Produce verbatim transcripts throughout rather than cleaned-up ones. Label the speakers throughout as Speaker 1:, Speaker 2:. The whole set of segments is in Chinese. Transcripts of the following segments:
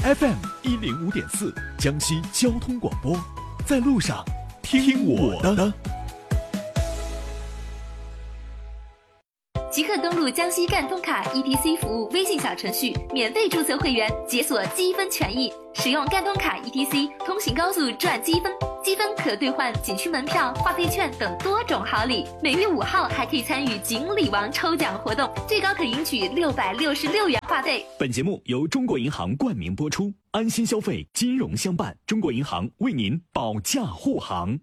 Speaker 1: F M 一零五点四，江西交通广播，在路上听我的。
Speaker 2: 即刻登录江西赣通卡 E T C 服务微信小程序，免费注册会员，解锁积分权益。使用赣通卡 E T C 通行高速赚积分，积分可兑换景区门票、话费券等多种好礼。每月五号还可以参与锦鲤王抽奖活动，最高可赢取六百六十六元话费。
Speaker 1: 本节目由中国银行冠名播出，安心消费，金融相伴。中国银行为您保驾护航。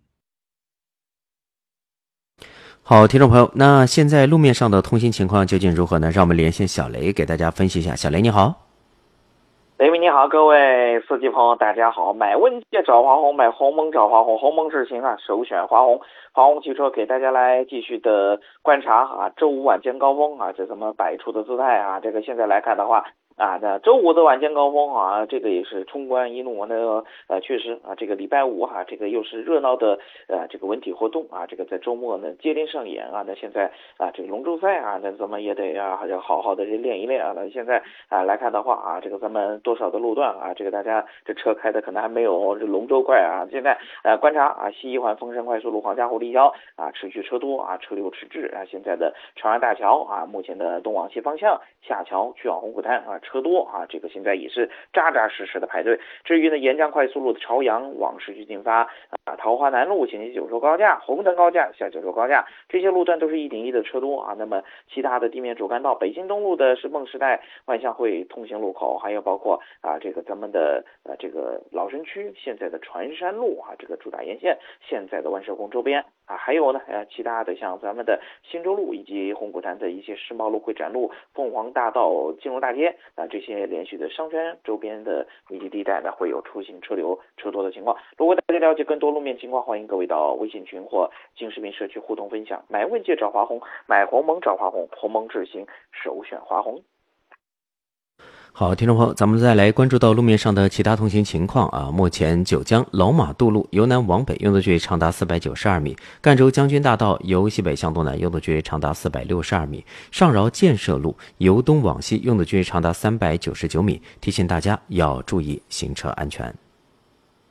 Speaker 3: 好，听众朋友，那现在路面上的通行情况究竟如何呢？让我们连线小雷给大家分析一下。小雷你好。
Speaker 4: 雷鸣你好，各位司机朋友大家好。买问界找华虹，买鸿蒙找华虹，鸿蒙智行啊，首选华虹。华虹汽车给大家来继续的观察啊，周五晚间高峰啊，这怎么摆出的姿态啊？这个现在来看的话啊，那周五的晚间高峰啊，这个也是冲冠一怒。那个呃，确实啊，这个礼拜五哈、啊，这个又是热闹的呃这个文体活动啊，这个在周末呢接连上演啊。那现在啊，这个龙舟赛啊，那咱们也得啊，要好好的练一练啊。那现在啊来看的话啊，这个咱们多少的路段啊，这个大家这车开的可能还没有这龙舟快啊。现在呃观察啊，西一环凤山快速路黄家湖立交啊，持续车多啊，车流迟滞啊。现在的长安大桥啊，目前的东往西方向下桥去往红谷滩啊，车多啊，这个现在也是扎扎实实的排队。至于呢，沿江快速路的朝阳往市区进发啊，桃花南路前进九州高架、红灯高架下九州高架，这些路段都是一顶一的车多啊。那么其他的地面主干道，北京东路的是梦时代万象汇通行路口，还有包括啊这个咱们的呃这个老城区现在的船山路啊，这个主打沿线现在的万寿宫周边啊，还有呢呃其他的像咱们的新洲路以及红谷滩的一些世贸路、会展路、凤凰大道、金融大街啊，这些连续的商圈周边的密集地带呢，会有出行车流车多的情况。如果大家了解更多路面情况，欢迎各位到微信群或京视频社区互动分享。买问界找华虹，买鸿蒙找华虹，鸿蒙智行首选华虹。
Speaker 3: 好，听众朋友，咱们再来关注到路面上的其他通行情况啊。目前九江老马渡路由南往北拥堵距离长达四百九十二米，赣州将军大道由西北向东南拥堵距离长达四百六十二米，上饶建设路由东往西拥堵距离长达三百九十九米。提醒大家要注意行车安全。